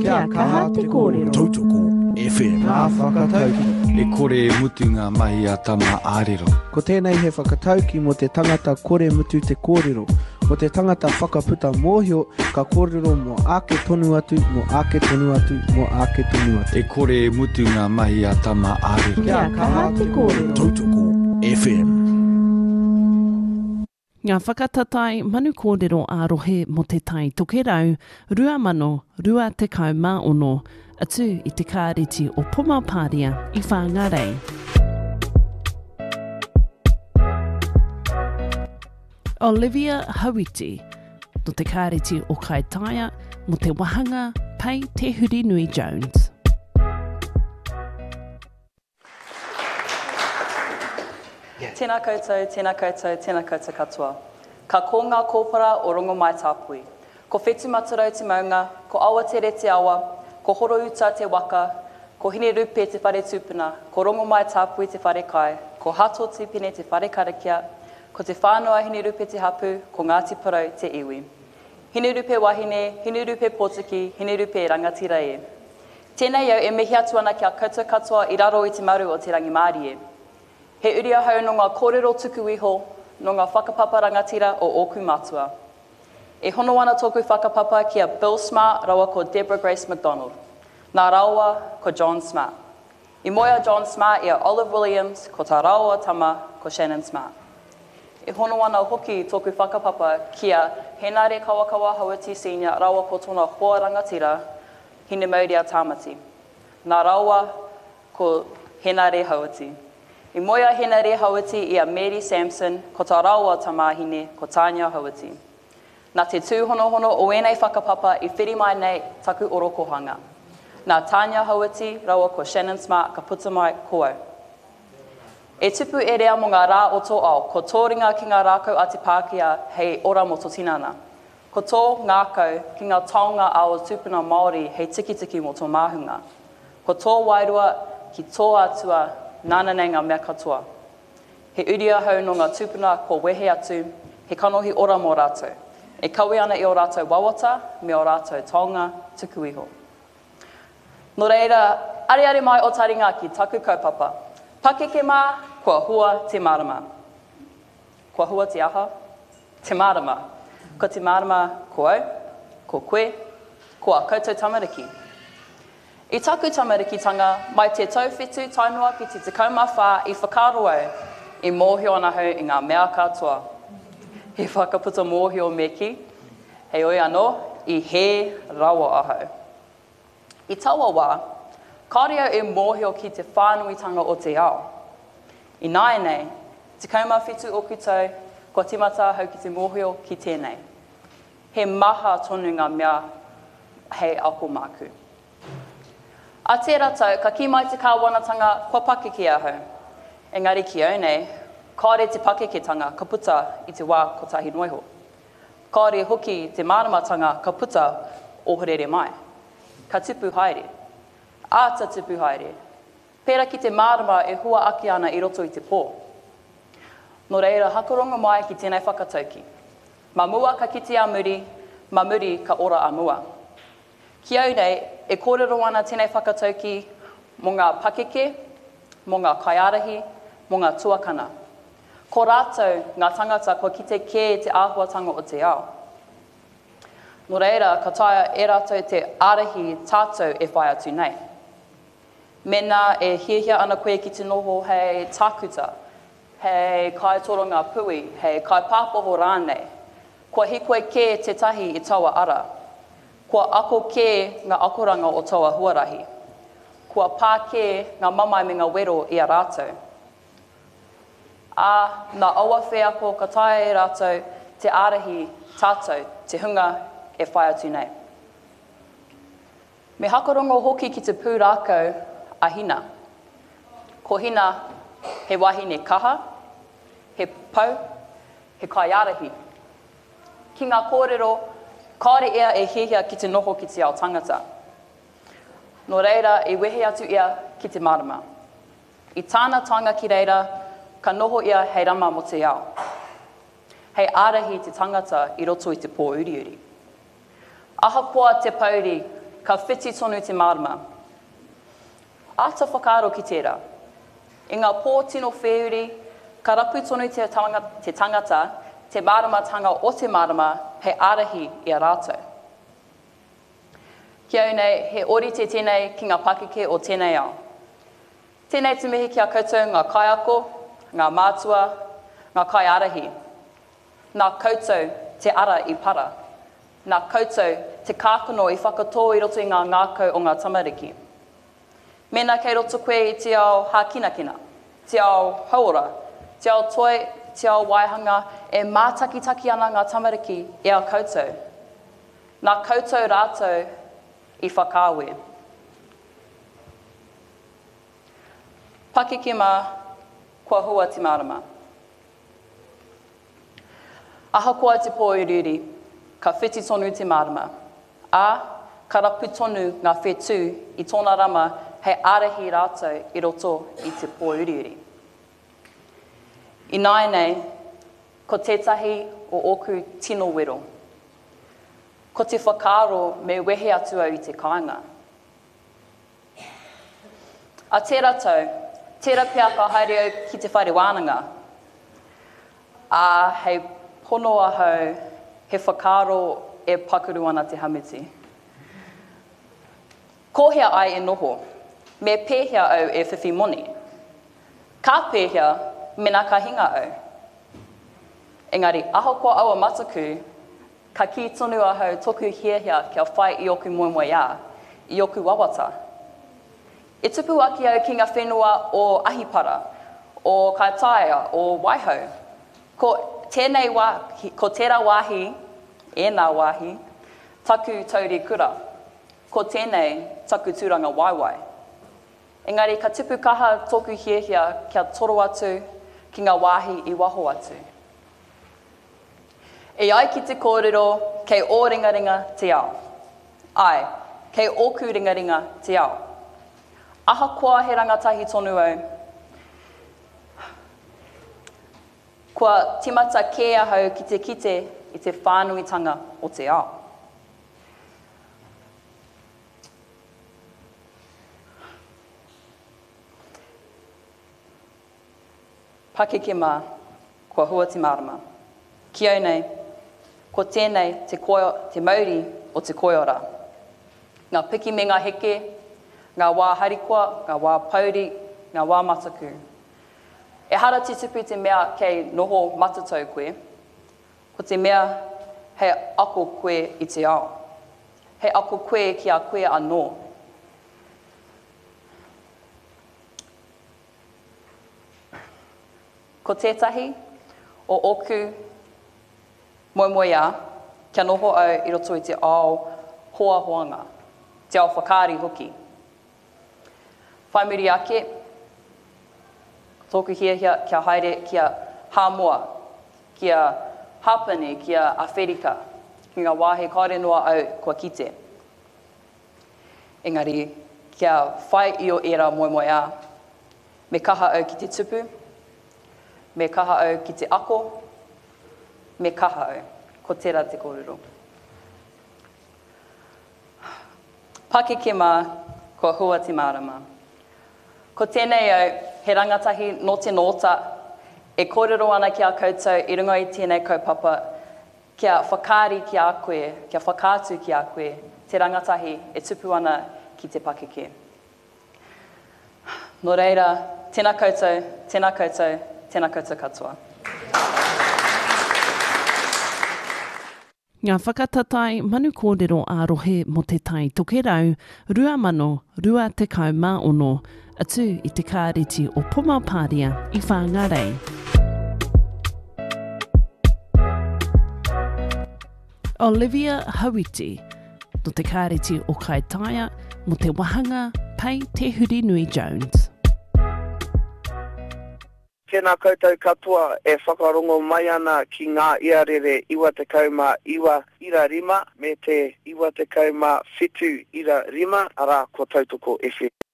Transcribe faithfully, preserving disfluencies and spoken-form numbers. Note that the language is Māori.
Kia kaha te kōrero. Tautoko F M. Ngā whakatauki. E kore mutu ngā mahi a tama ārero. Ko tēnei he whakatauki mo te tangata kore mutu te kōrero. Ko te tangata whakaputa mōhio ka kōrero mo ake tonu atu, mo ake tonu atu, mo ake tonu atu. E kore mutu ngā mahi a tama ārero. Kia kaha te kōrero. Tautoko F M. Ngā whakatatai manu kōrero ārohe mo te tai tokerau, rua mano, rua te kau mā ono, atu i te kāreti o Pomapāria i Whāngarei. Olivia Hawiti, no te kāreti o Kaitaia, mo te wahanga Pei Te Huri Nui Jones. Tēnā koutou, tēnā koutou, tēnā koutou katoa. Ka ko ngā kōpara o rongo mai tāpui. Ko whetu maturau te maunga, ko awa tere te awa, ko horo uta te waka, ko hine rupe te whare tūpuna, ko rongo mai tāpui te whare kai, ko hato tūpine te whare karakia, ko te whānoa hine rupe te hapu, ko Ngāti Porou te iwi. Hine rupe wahine, hine rupe potiki, hine rupe rangatira e. Tēnei au e mihi atu ana kia koutou katoa i raro i te maru o te rangi Māori e. He uri ahau no ngā kōrero tuku iho, no ngā whakapapa rangatira o ōku matua. E hono ana tōku whakapapa kia Bill Smart rawa ko Deborah Grace MacDonald. Nā rawa ko John Smart. I moia John Smart ia Olive Williams, ko tā rawa tama ko Shannon Smart. E hono ana hoki tōku whakapapa kia Henare Kawakawa Hawiti Senior rawa ko tōna hoa rangatira, Hine Mauria Tamati. Nā rawa ko Henare Hawiti. I moia Henare Hawiti ia Mary Sampson, ko tā rawa tamahine, ko Tanya Hawiti. Nā te tūhonohono o enei whakapapa i whiri mai nei taku orokohanga. Nā Tanya Hawiti, rawa ko Shannon Smart, ka puta mai koau. E tupu e rea mo ngā rā o tō ao, ko tō ringa ki ngā rākau a te Pākehā hei ora mo tō tinana. Ko tō ngākau ki ngā taonga a o tūpuna Māori hei tiki-tiki mo tō māhunga. Ko tō wairua ki tō atua nāna nei ngā mea katoa. He uri ahau no ngā tūpuna ko wehe atu, he kanohi ora mō rātou. E kawi ana i o rātou wawata, me o rātou taonga tuku iho. Nō reira, ari ari mai o taringa ki taku kaupapa. Pakeke mā, kua hua te marama. Kua hua te aha, te marama. Ko te marama ko au, ko koe, ko a koutou tamariki. I taku tamarikitanga, mai te tauwhetu tainua ki te tekau mā whā i whakaro au, i mōhio ana hau i ngā mea katoa. He whakaputa mōhio me ki, hei oi anō, i he rawa ahau. I taua wā, kāre au e mōhio ki te whānuitanga o te ao. I nāi nei, tekau mā whetu o kutau, kua timata hau ki te mōhio ki tēnei. He maha tonu ngā mea hei ako māku. A tērā tau, ka ki mai te kāwanatanga kua pakeke ahau. Engari ki au nei, kāre te pakeketanga ka puta i te wā ko tahi noiho. Kāre hoki te māramatanga ka puta o horere mai. Ka tupu haere. Āta tupu haere. Pērā ki te mārama e hua aki ana i roto i te pō. Nō reira, hakaronga mai ki tēnei whakatauki. Ma mua ka kiti a muri, ma muri ka ora a mua. Ki au nei, e kōrero ana tēnei whakatauki mō ngā pakeke, mō ngā kaiarahi, mō ngā tuakana. Ko rātou ngā tangata kua ki te kē te āhuatanga o te ao. Nō reira, ka taia e rātou te ārahi tātou e whai atu nei. Mena e hiahia ana koe ki te noho hei tākuta, hei kai toronga pui, hei kai pāpoho rānei. Kua hikoe kē te tahi i taua ara. Kua ako kē ngā akoranga o taua huarahi. Kua pā kē ngā mamai me ngā wero i a rātou. A nā aua whea ko ka tae e rātou te ārahi tātou, te hunga e whai atu nei. Me hakarongo hoki ki te pūrākau a hina. Ko hina he wahine kaha, he pau, he kaiarahi. Ki ngā kōrero, kāre ia e hihia ki te noho ki te ao tangata. Nō reira, e wehe atu ia ki te marama. I tāna tanga ki reira, ka noho ia hei rama mo te ao. Hei ārahi te tangata i roto i te pō uriuri. Ahakoa te pauri ka whiti tonu te marama. Ata whakaaro ki tērā. I ngā pōtino whiuri, ka rapu tonu te tangata, te tangata, te maramatanga o te marama, hei arahi i a rātou. Kia unei, he ori te tēnei ki ngā pakeke o tēnei ao. Tēnei te mihi ki a koutou ngā kaiako, ngā mātua, ngā kai arahi. Nā koutou te ara i para. Nā koutou te kākano i whakatō i roto i ngā ngākau o ngā tamariki. Mena kei roto koe i te ao hākinakina, te ao hauora, te ao toi, te ao waihanga, e mātakitaki ana ngā tamariki i a koutou. Nā koutou rātou i whakāwe. Pakekima, kua hua te marama. Ahakoa te pōuriri, ka whiti tonu te marama. A, ka rapu tonu ngā whetū i tōna rama hei arahi rātou i roto i te pōuriri. I nāi nei, ko tētahi o oku tino wero. Ko te whakaaro me wehe atua i te kāinga. A tērā tau, tērā pia ka haere au ki te whaere wānanga. A hei pono ahau, he whakaaro e pakuru ana te hamiti. Kohea ai e noho, me pēhea au e whiwhi moni. Ka pēhea mena ka hinga au. Engari, ahakoa aua mataku, ka ki tonu ahau toku hiahia kia whai i oku moemoe a, i oku wawata. E tupu aki au ki ngā whenua o Ahipara, o Kaitaia, o Waihau. Ko tēnei wāhi, ko tērā wāhi, e nā wāhi, taku tauri kura. Ko tēnei taku tūranga waiwai. Engari, ka tupu kaha toku hiahia kia toro atu ki ngā wāhi i waho atu. E ai ki te kōrero, kei o ringaringa te ao. Ai, kei oku ringaringa te ao. Ahakoa he rangatahi tonu au. Kua timata kē ahau ki te kite i te whānuitanga o te ao. Pakekima, kua hua te marama. Kia nei, ko tēnei te, koio, te mauri o te koiora. Ngā piki me ngā heke, ngā wā harikoa, ngā wā pauri, ngā wā mataku. E hara te tupu te mea kei noho matatau koe, ko te mea hei ako koe i te ao. Hei ako koe ki a koe anō. Ko tētahi o oku moemoe a, kia noho au i roto i te ao hoa hoanga, te ao whakaari hoki. Whai muri ake, tōku hiahia kia haere kia Hāmoa, kia Hapani, kia Awherika, ki ngā wāhe kaore noa au kua kite. Engari, kia whai i o era moemoe a, me kaha au ki te tupu, me kaha au ki te ako, me kaha au, ko tērā te kōrero. Pakekima, ko hua te marama. Ko tēnei au, he rangatahi no te nōta, e kōrero ana ki a koutou i runga i tēnei kaupapa, kia whakaari ki a koe, kia whakātu ki a koe, te rangatahi e tupu ana ki te pakeke. Nō reira, tēnā koutou, tēnā koutou, tēnā koutou katoa. Ngā whakatatai manu kōrero ārohe mo te tai toke rau, rua mano, rua te kau mā ono, atu i te kāreti o Pomapāria i Whāngarei. Olivia Hawiti, no te kāreti o Kaitaia, mo te wahanga Pei Te Huri Nui Jones. Tēnā koutou katoa e whakarongo mai ana ki ngā iarere iwa te kauma iwa ira rima me te iwa te kauma whitu ira rima ara ko tautoko F M.